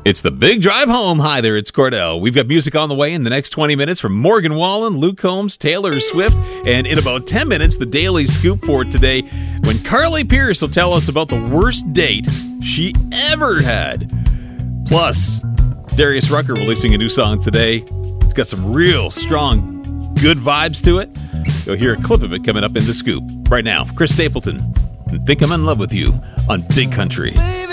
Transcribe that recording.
It's the Big Drive Home. Hi there, it's Cordell. We've got music on the way in the next 20 minutes from Morgan Wallen, Luke Combs, Taylor Swift, and in about 10 minutes, the Daily Scoop for today, when Carly Pearce will tell us about the worst date she ever had. Plus, Darius Rucker releasing a new song today. It's got some real strong, good vibes to it. You'll hear a clip of it coming up in the Scoop. Right now, Chris Stapleton, and Think I'm in Love with You on Big Country. Baby.